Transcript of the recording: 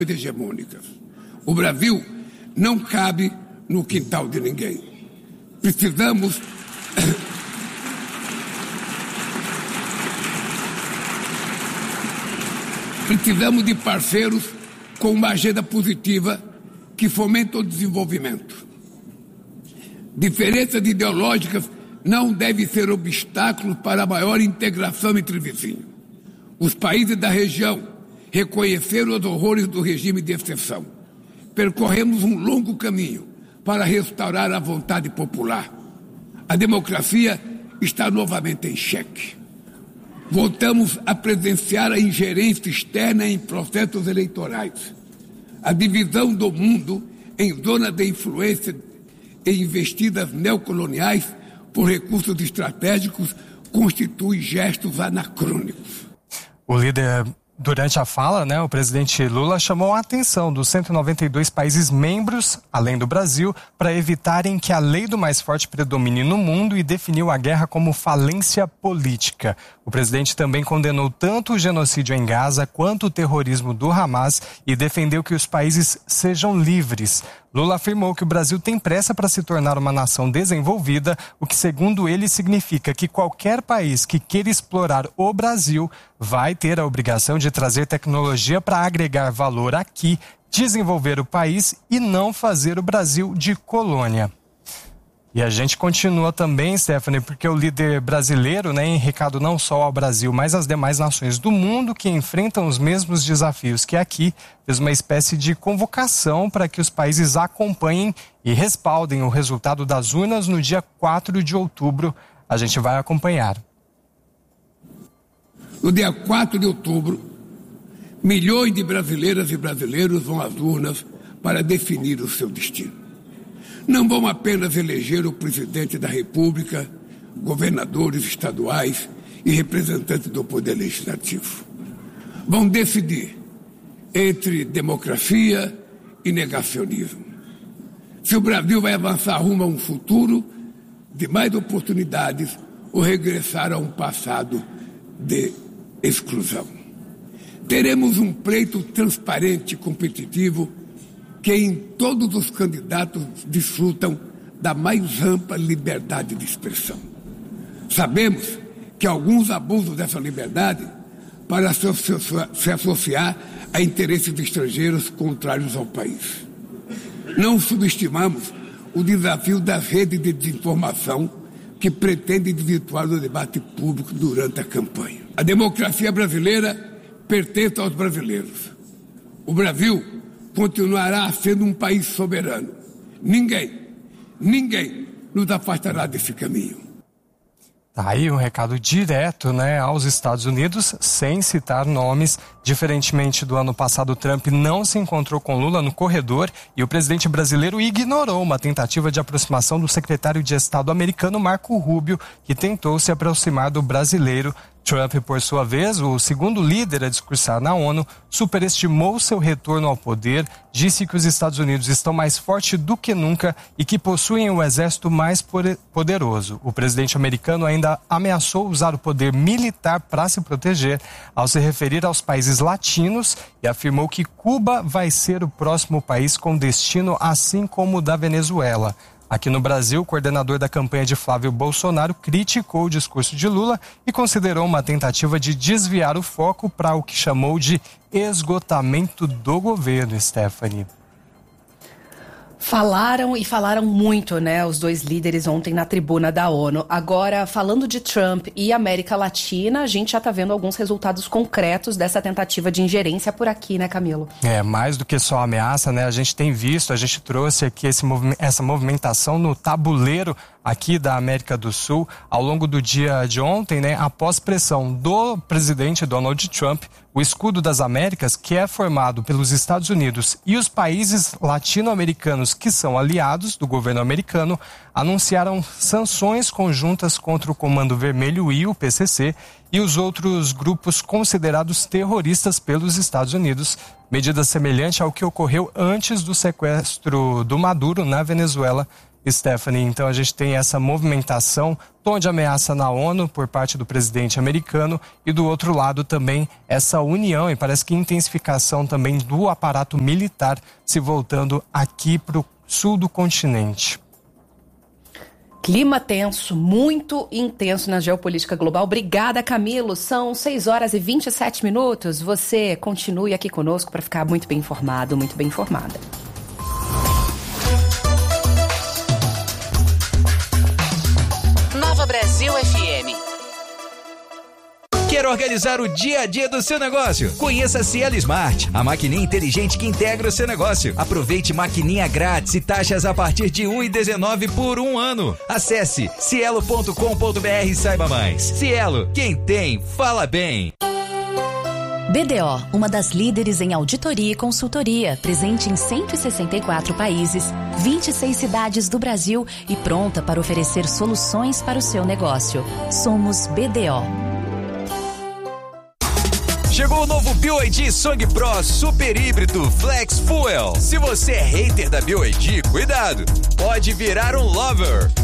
hegemônicas. O Brasil não cabe no quintal de ninguém. Precisamos de parceiros com uma agenda positiva que fomenta o desenvolvimento. Diferenças ideológicas não devem ser obstáculos para a maior integração entre vizinhos. Os países da região reconheceram os horrores do regime de exceção. Percorremos um longo caminho para restaurar a vontade popular. A democracia está novamente em xeque. Voltamos a presenciar a ingerência externa em processos eleitorais. A divisão do mundo em zonas de influência e investidas neocoloniais por recursos estratégicos constitui gestos anacrônicos. O líder, durante a fala, o presidente Lula chamou a atenção dos 192 países membros, além do Brasil, para evitarem que a lei do mais forte predomine no mundo e definiu a guerra como falência política. O presidente também condenou tanto o genocídio em Gaza quanto o terrorismo do Hamas e defendeu que os países sejam livres. Lula afirmou que o Brasil tem pressa para se tornar uma nação desenvolvida, o que, segundo ele, significa que qualquer país que queira explorar o Brasil vai ter a obrigação de trazer tecnologia para agregar valor aqui, desenvolver o país e não fazer o Brasil de colônia. E a gente continua também, Stephanie, porque o líder brasileiro, em recado não só ao Brasil, mas às demais nações do mundo que enfrentam os mesmos desafios que aqui, fez uma espécie de convocação para que os países acompanhem e respaldem o resultado das urnas no dia 4 de outubro. A gente vai acompanhar. No dia 4 de outubro, milhões de brasileiras e brasileiros vão às urnas para definir o seu destino. Não vão apenas eleger o presidente da República, governadores estaduais e representantes do Poder Legislativo. Vão decidir entre democracia e negacionismo. Se o Brasil vai avançar rumo a um futuro de mais oportunidades ou regressar a um passado de exclusão. Teremos um pleito transparente e competitivo que em todos os candidatos desfrutam da mais ampla liberdade de expressão. Sabemos que alguns abusam dessa liberdade para se associar a interesses estrangeiros contrários ao país. Não subestimamos o desafio das redes de desinformação que pretendem desvirtuar o debate público durante a campanha. A democracia brasileira pertence aos brasileiros. O Brasil continuará sendo um país soberano. Ninguém nos afastará desse caminho. Tá aí um recado direto, aos Estados Unidos, sem citar nomes. Diferentemente do ano passado, Trump não se encontrou com Lula no corredor e o presidente brasileiro ignorou uma tentativa de aproximação do secretário de Estado americano Marco Rubio, que tentou se aproximar do brasileiro. Trump, por sua vez, o segundo líder a discursar na ONU, superestimou seu retorno ao poder, disse que os Estados Unidos estão mais fortes do que nunca e que possuem o exército mais poderoso. O presidente americano ainda ameaçou usar o poder militar para se proteger ao se referir aos países latinos e afirmou que Cuba vai ser o próximo país com destino, assim como o da Venezuela. Aqui no Brasil, o coordenador da campanha de Flávio Bolsonaro criticou o discurso de Lula e considerou uma tentativa de desviar o foco para o que chamou de esgotamento do governo, Stephanie. Falaram muito, os dois líderes ontem na tribuna da ONU. Agora, falando de Trump e América Latina, a gente já está vendo alguns resultados concretos dessa tentativa de ingerência por aqui, Camilo? Mais do que só ameaça, a gente tem visto, a gente trouxe aqui essa movimentação no tabuleiro aqui da América do Sul ao longo do dia de ontem, após pressão do presidente Donald Trump. O Escudo das Américas, que é formado pelos Estados Unidos e os países latino-americanos que são aliados do governo americano, anunciaram sanções conjuntas contra o Comando Vermelho e o PCC e os outros grupos considerados terroristas pelos Estados Unidos, medida semelhante ao que ocorreu antes do sequestro do Maduro na Venezuela Stephanie. Então a gente tem essa movimentação, tom de ameaça na ONU por parte do presidente americano e do outro lado também essa união e parece que intensificação também do aparato militar se voltando aqui para o sul do continente. Clima tenso, muito intenso na geopolítica global. Obrigada, Camilo. São 6h27. Você continue aqui conosco para ficar muito bem informado, muito bem informada. Nova Brasil FM. Quer organizar o dia a dia do seu negócio? Conheça a Cielo Smart, a maquininha inteligente que integra o seu negócio. Aproveite maquininha grátis e taxas a partir de R$ 1,19 por 1 ano. Acesse cielo.com.br e saiba mais. Cielo, quem tem, fala bem. BDO, uma das líderes em auditoria e consultoria, presente em 164 países, 26 cidades do Brasil e pronta para oferecer soluções para o seu negócio. Somos BDO. Chegou o novo BYD Song Pro Super Híbrido Flex Fuel. Se você é hater da BYD, cuidado, pode virar um lover.